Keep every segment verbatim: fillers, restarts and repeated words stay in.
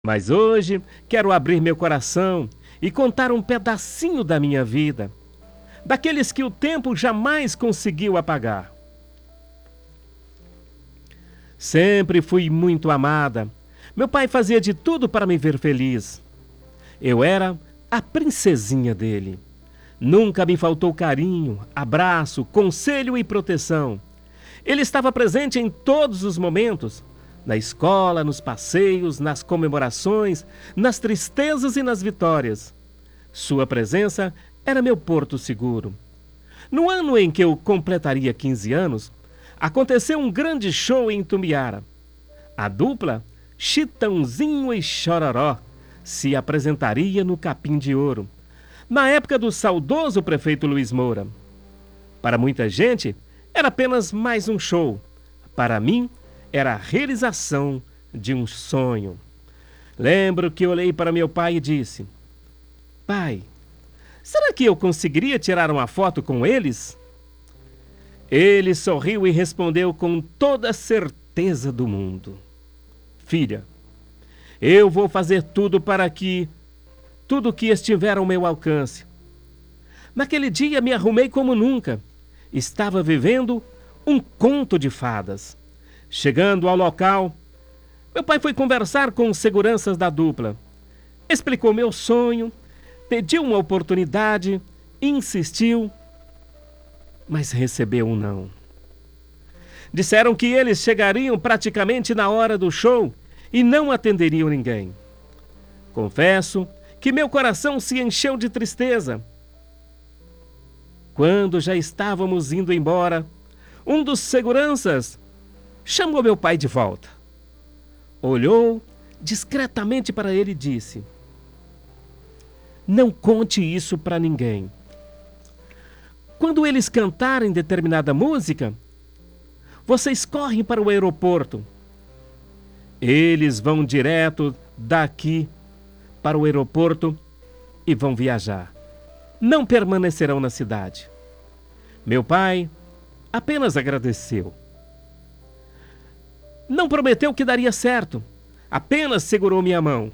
Mas hoje quero abrir meu coração e contar um pedacinho da minha vida, daqueles que o tempo jamais conseguiu apagar. Sempre fui muito amada. Meu pai fazia de tudo para me ver feliz. Eu era a princesinha dele. Nunca me faltou carinho, abraço, conselho e proteção. Ele estava presente em todos os momentos, na escola, nos passeios, nas comemorações, nas tristezas e nas vitórias. Sua presença era meu porto seguro. No ano em que eu completaria quinze anos, aconteceu um grande show em Itumbiara. A dupla Chitãozinho e Chororó se apresentaria no Capim de Ouro, na época do saudoso prefeito Luiz Moura. Para muita gente, era apenas mais um show. Para mim, era a realização de um sonho. Lembro que olhei para meu pai e disse: "Pai, será que eu conseguiria tirar uma foto com eles?" Ele sorriu e respondeu com toda a certeza do mundo: "Filha, eu vou fazer tudo para que tudo que estiver ao meu alcance." Naquele dia me arrumei como nunca. Estava vivendo um conto de fadas. Chegando ao local, meu pai foi conversar com os seguranças da dupla. Explicou meu sonho, pediu uma oportunidade, insistiu, mas recebeu um não. Disseram que eles chegariam praticamente na hora do show e não atenderiam ninguém. Confesso que meu coração se encheu de tristeza. Quando já estávamos indo embora, um dos seguranças chamou meu pai de volta. Olhou discretamente para ele e disse: "Não conte isso para ninguém. Quando eles cantarem determinada música, vocês correm para o aeroporto. Eles vão direto daqui para o aeroporto e vão viajar. Não permanecerão na cidade." Meu pai apenas agradeceu. Não prometeu que daria certo, apenas segurou minha mão.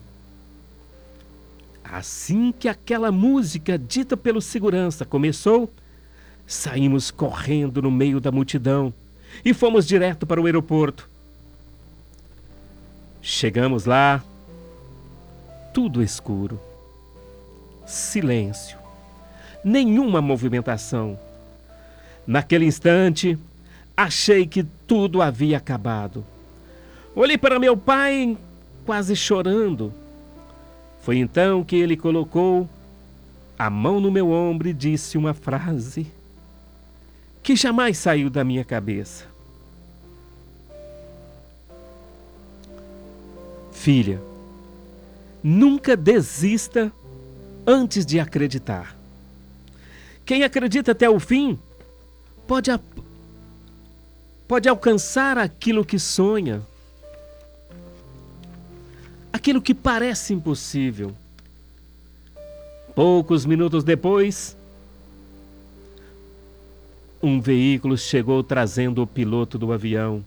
Assim que aquela música dita pelo segurança começou, saímos correndo no meio da multidão e fomos direto para o aeroporto. Chegamos lá, tudo escuro, silêncio, nenhuma movimentação. Naquele instante, achei que tudo havia acabado. Olhei para meu pai, quase chorando. Foi então que ele colocou a mão no meu ombro e disse uma frase que jamais saiu da minha cabeça: "Filha, nunca desista antes de acreditar. Quem acredita até o fim pode, a... pode alcançar aquilo que sonha, aquilo que parece impossível." Poucos minutos depois, um veículo chegou trazendo o piloto do avião.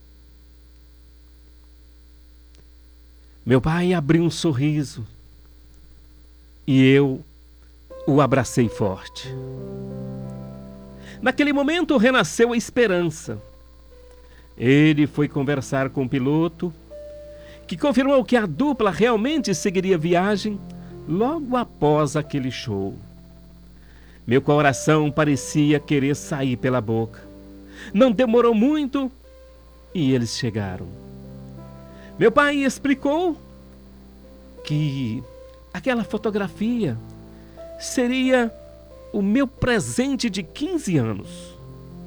Meu pai abriu um sorriso e eu o abracei forte. Naquele momento renasceu a esperança. Ele foi conversar com o piloto, que confirmou que a dupla realmente seguiria viagem logo após aquele show. Meu coração parecia querer sair pela boca. Não demorou muito e eles chegaram. Meu pai explicou que aquela fotografia seria o meu presente de quinze anos.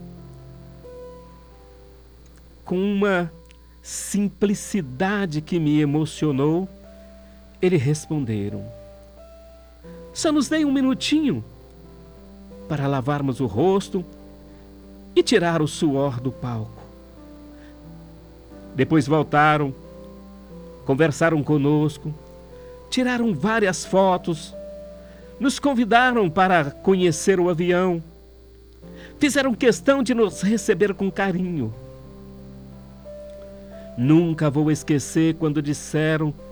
Com uma simplicidade que me emocionou, eles responderam: "Só nos dê um minutinho para lavarmos o rosto e tirar o suor do palco." Depois voltaram, conversaram conosco, tiraram várias fotos, nos convidaram para conhecer o avião, fizeram questão de nos receber com carinho. Nunca vou esquecer quando disseram